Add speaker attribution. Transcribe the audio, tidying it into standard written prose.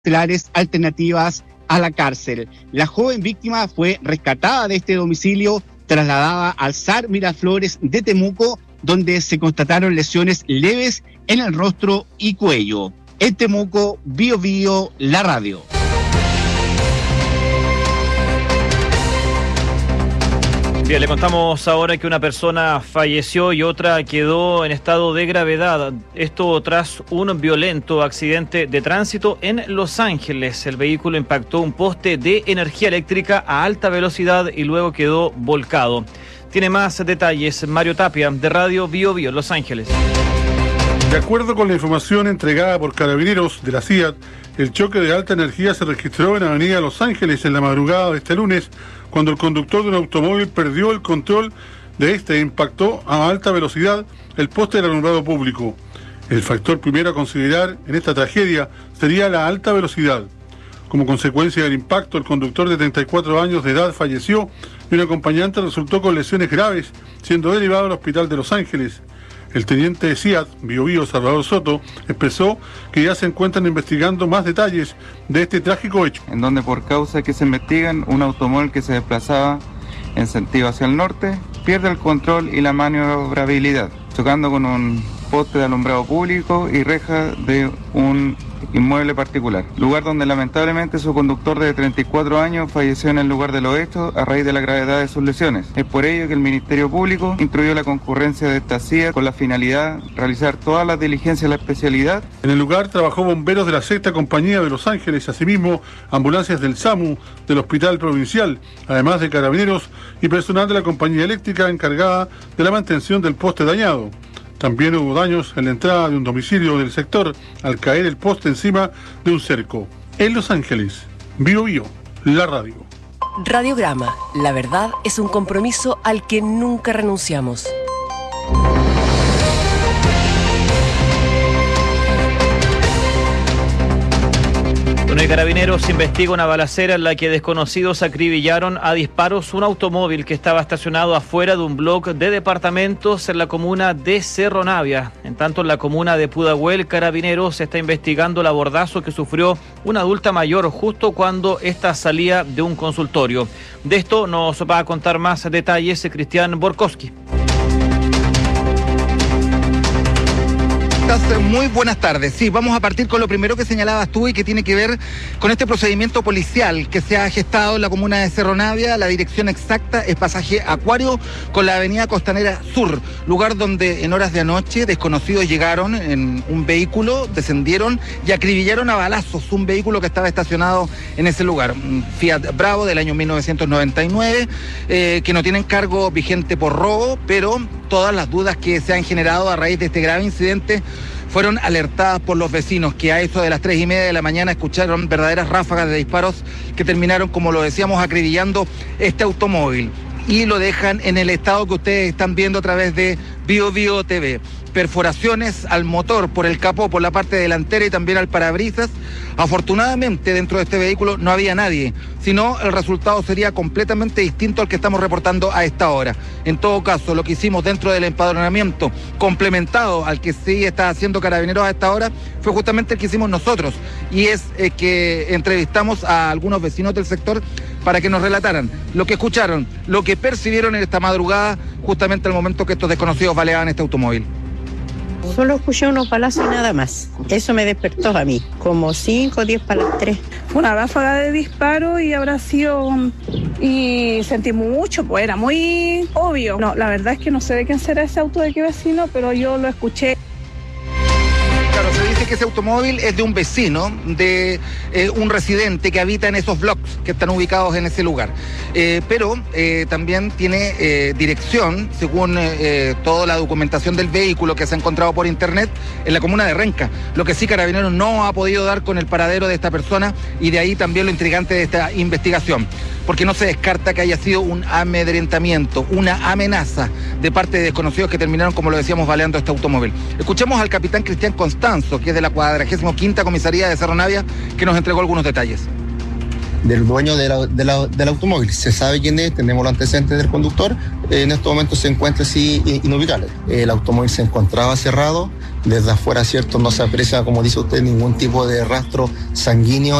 Speaker 1: alternativas a la cárcel. La joven víctima fue rescatada de este domicilio, trasladada al SAR Miraflores de Temuco, donde se constataron lesiones leves en el rostro y cuello. En Temuco, Bio Bio, la radio.
Speaker 2: Bien, le contamos ahora que una persona falleció y otra quedó en estado de gravedad. Esto tras un violento accidente de tránsito en Los Ángeles. El vehículo impactó un poste de energía eléctrica a alta velocidad y luego quedó volcado. Tiene más detalles Mario Tapia, de Radio Bio Bio, Los Ángeles.
Speaker 3: De acuerdo con la información entregada por Carabineros de la CIAT, el choque de alta energía se registró en Avenida Los Ángeles en la madrugada de este lunes, cuando el conductor de un automóvil perdió el control de este e impactó a alta velocidad el poste del alumbrado público. El factor primero a considerar en esta tragedia sería la alta velocidad. Como consecuencia del impacto, el conductor de 34 años de edad falleció y un acompañante resultó con lesiones graves, siendo derivado al hospital de Los Ángeles. El teniente de CIAT, Bio Bio, Salvador Soto, expresó que ya se encuentran investigando más detalles de este trágico hecho.
Speaker 4: En donde por causa que se investigan, un automóvil que se desplazaba en sentido hacia el norte pierde el control y la maniobrabilidad, chocando con un poste de alumbrado público y reja de un inmueble particular, lugar donde lamentablemente su conductor de 34 años falleció en el lugar de los hechos a raíz de la gravedad de sus lesiones. Es por ello que el Ministerio Público instruyó la concurrencia de esta CIA con la finalidad de realizar todas las diligencias de la especialidad.
Speaker 3: En el lugar trabajó bomberos de la 6ª Compañía de Los Ángeles, asimismo ambulancias del SAMU, del Hospital Provincial, además de carabineros y personal de la compañía eléctrica encargada de la mantención del poste dañado. También hubo daños en la entrada de un domicilio del sector al caer el poste encima de un cerco. En Los Ángeles, Bio Bio, la radio.
Speaker 5: Radiograma, la verdad es un compromiso al que nunca renunciamos.
Speaker 2: Bueno, Carabineros investiga una balacera en la que desconocidos acribillaron a disparos un automóvil que estaba estacionado afuera de un bloque de departamentos en la comuna de Cerro Navia. En tanto, en la comuna de Pudahuel, Carabineros está investigando el abordazo que sufrió una adulta mayor justo cuando ésta salía de un consultorio. De esto nos va a contar más detalles Cristian Borkowski.
Speaker 6: Muy buenas tardes. Sí, vamos a partir con lo primero que señalabas tú y que tiene que ver con este procedimiento policial que se ha gestado en la comuna de Cerro Navia. La dirección exacta es pasaje Acuario con la avenida Costanera Sur, lugar donde en horas de anoche desconocidos llegaron en un vehículo, descendieron y acribillaron a balazos un vehículo que estaba estacionado en ese lugar. Un Fiat Bravo del año 1999, que no tienen cargo vigente por robo, pero todas las dudas que se han generado a raíz de este grave incidente fueron alertadas por los vecinos, que a eso de las 3:30 de la mañana escucharon verdaderas ráfagas de disparos que terminaron, como lo decíamos, acribillando este automóvil. Y lo dejan en el estado que ustedes están viendo a través de Bio Bio TV. Perforaciones al motor por el capó, por la parte delantera y también al parabrisas. Afortunadamente dentro de este vehículo no había nadie, sino el resultado sería completamente distinto al que estamos reportando a esta hora. En todo caso, lo que hicimos dentro del empadronamiento, complementado al que sí está haciendo Carabineros a esta hora, fue justamente el que hicimos nosotros, y es que entrevistamos a algunos vecinos del sector para que nos relataran lo que escucharon, lo que percibieron en esta madrugada, justamente al momento que estos desconocidos baleaban este automóvil.
Speaker 7: Solo escuché unos balazos y nada más. Eso me despertó a mí, como 5 o 10 para las 3.
Speaker 8: Fue una ráfaga de disparo y habrá sido... Y sentí mucho, pues era muy obvio. No, la verdad es que no sé de quién será ese auto, de qué vecino, pero yo lo escuché.
Speaker 6: Claro, se dice que ese automóvil es de un vecino, de un residente que habita en esos blocks que están ubicados en ese lugar. Pero también tiene dirección, según toda la documentación del vehículo que se ha encontrado por internet, en la comuna de Renca. Lo que sí Carabineros no ha podido dar con el paradero de esta persona, y de ahí también lo intrigante de esta investigación, porque no se descarta que haya sido un amedrentamiento, una amenaza de parte de desconocidos que terminaron, como lo decíamos, baleando este automóvil. Escuchemos al capitán Cristian Constanzo, que es de la 45ª Comisaría de Cerro Navia, que nos entregó algunos detalles.
Speaker 9: del dueño del automóvil. Se sabe quién es, tenemos los antecedentes del conductor. En estos momentos se encuentra así inubicable. El automóvil se encontraba cerrado. Desde afuera, cierto, no se aprecia, como dice usted, ningún tipo de rastro sanguíneo